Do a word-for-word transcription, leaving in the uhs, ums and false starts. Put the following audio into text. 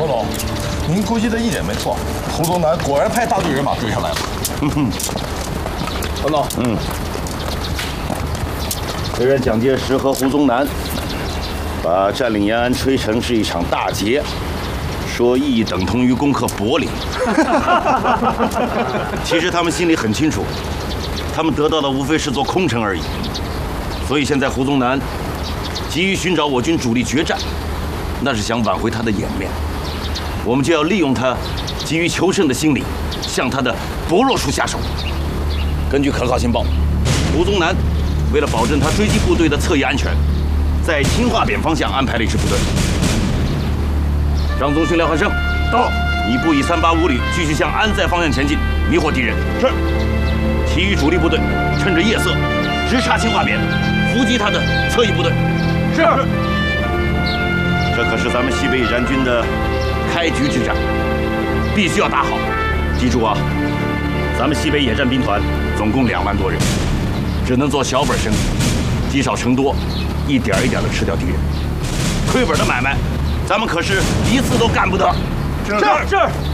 侯总，您估计的一点没错，胡宗南果然派大队人马追上来了。 哼哼， 侯总， 嗯，虽然蒋介石和胡宗南把占领延安吹成是一场大捷，说意义等同于攻克柏林，其实他们心里很清楚，他们得到的无非是座空城而已。所以现在胡宗南急于寻找我军主力决战，那是想挽回他的颜面。我们就要利用他急于求胜的心理，向他的薄弱处下手。根据可靠情报，胡宗南为了保证他追击部队的侧翼安全，在青化扁方向安排了一支部队。张宗勋、廖汉生到，你部以三八五旅继续向安塞方向前进，迷惑敌人。是。其余主力部队趁着夜色直插青化扁，伏击他的侧翼部队。是。这可是咱们西北野战军的开局之战，必须要打好。记住啊，咱们西北野战兵团总共两万多人，只能做小本生意，积少成多，一点一点的吃掉敌人。亏本的买卖，咱们可是一次都干不得。 是是。